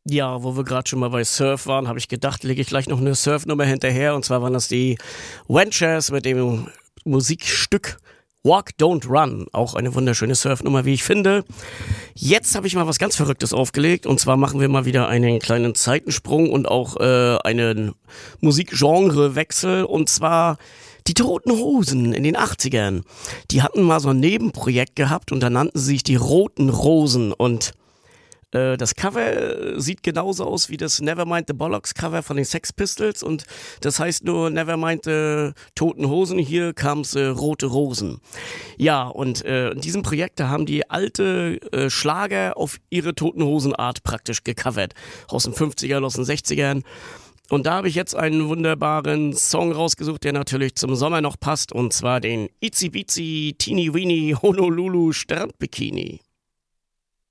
Ja, wo wir gerade schon mal bei Surf waren, habe ich gedacht, lege ich gleich noch eine Surfnummer hinterher. Und zwar waren das die Ventures mit dem Musikstück Walk, Don't Run. Auch eine wunderschöne Surfnummer, wie ich finde. Jetzt habe ich mal was ganz Verrücktes aufgelegt. Und zwar machen wir mal wieder einen kleinen Zeitensprung und auch einen Musikgenrewechsel. Und zwar die Toten Hosen in den 80ern. Die hatten mal so ein Nebenprojekt gehabt und da nannten sie sich die Roten Rosen. Und das Cover sieht genauso aus wie das Nevermind the Bollocks Cover von den Sex Pistols und das heißt nur Nevermind the Toten Hosen, hier kam's Rote Rosen. Ja, und in diesem Projekt, da haben die alte Schlager auf ihre Toten Hosen Art praktisch gecovert. Aus den 50ern, aus den 60ern. Und da habe ich jetzt einen wunderbaren Song rausgesucht, der natürlich zum Sommer noch passt, und zwar den Itsy Bitsy Teeny Weeny Honolulu Strandbikini.